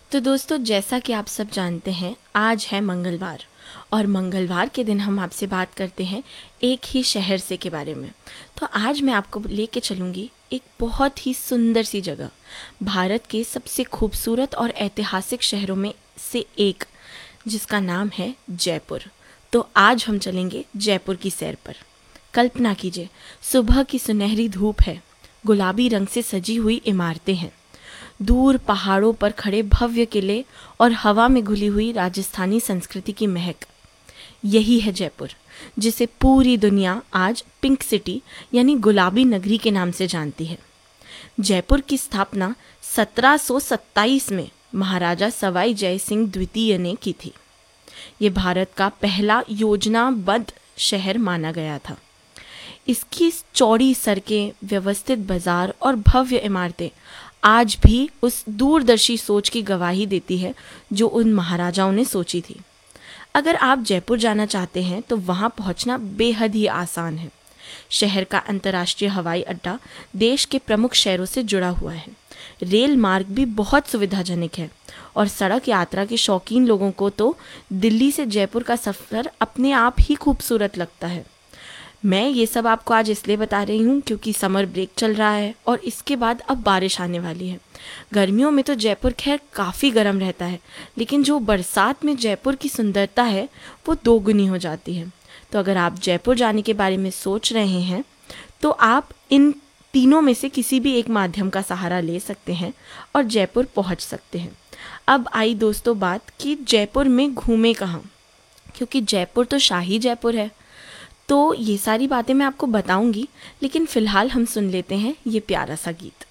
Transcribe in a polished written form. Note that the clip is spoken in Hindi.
तो दोस्तों, जैसा कि आप सब जानते हैं, आज है मंगलवार और मंगलवार के दिन हम आपसे बात करते हैं एक ही शहर से के बारे में। तो आज मैं आपको लेके चलूँगी एक बहुत ही सुंदर सी जगह, भारत के सबसे खूबसूरत और ऐतिहासिक शहरों में से एक, जिसका नाम है जयपुर। तो आज हम चलेंगे जयपुर की सैर पर। कल्पना कीजिए, सुबह की सुनहरी धूप है, गुलाबी रंग से सजी हुई इमारतें हैं, दूर पहाड़ों पर खड़े भव्य किले और हवा में घुली हुई राजस्थानी संस्कृति की महक। यही है जयपुर, जिसे पूरी दुनिया आज पिंक सिटी यानी गुलाबी नगरी के नाम से जानती है। जयपुर की स्थापना 1727 में महाराजा सवाई जय सिंह द्वितीय ने की थी। ये भारत का पहला योजनाबद्ध शहर माना गया था। इसकी चौड़ी सड़कें, व्यवस्थित बाजार और भव्य इमारतें आज भी उस दूरदर्शी सोच की गवाही देती है जो उन महाराजाओं ने सोची थी। अगर आप जयपुर जाना चाहते हैं तो वहाँ पहुँचना बेहद ही आसान है। शहर का अंतर्राष्ट्रीय हवाई अड्डा देश के प्रमुख शहरों से जुड़ा हुआ है। रेल मार्ग भी बहुत सुविधाजनक है और सड़क यात्रा के शौकीन लोगों को तो दिल्ली से जयपुर का सफ़र अपने आप ही खूबसूरत लगता है। मैं ये सब आपको आज इसलिए बता रही हूँ क्योंकि समर ब्रेक चल रहा है और इसके बाद अब बारिश आने वाली है। गर्मियों में तो जयपुर खैर काफ़ी गर्म रहता है, लेकिन जो बरसात में जयपुर की सुंदरता है वो दोगुनी हो जाती है। तो अगर आप जयपुर जाने के बारे में सोच रहे हैं तो आप इन तीनों में से किसी भी एक माध्यम का सहारा ले सकते हैं और जयपुर पहुँच सकते हैं। अब आई दोस्तों बात कि जयपुर में घूमें कहाँ, क्योंकि जयपुर तो शाही जयपुर है। तो ये सारी बातें मैं आपको बताऊंगी, लेकिन फ़िलहाल हम सुन लेते हैं ये प्यारा सा गीत।